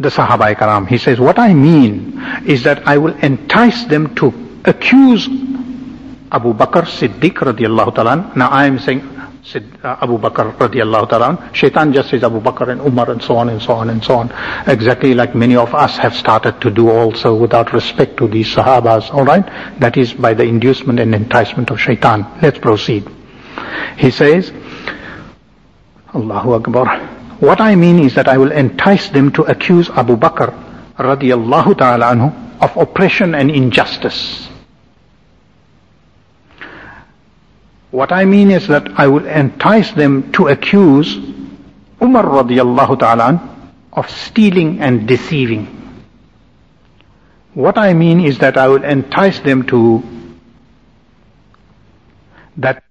the Sahaba Karam. He says, what I mean is that I will entice them to accuse Abu Bakr Siddiq radiallahu ta'ala. Now I am saying Abu Bakr radiallahu ta'ala. Shaitan just says Abu Bakr and Umar and so on and so on and so on. Exactly like many of us have started to do also without respect to these Sahabas. Alright? That is by the inducement and enticement of Shaitan. Let's proceed. He says, Allahu Akbar. What I mean is that I will entice them to accuse Abu Bakr radiallahu ta'ala anhu of oppression and injustice. What I mean is that I will entice them to accuse Umar radiallahu ta'ala of stealing and deceiving. What I mean is that I will entice them to that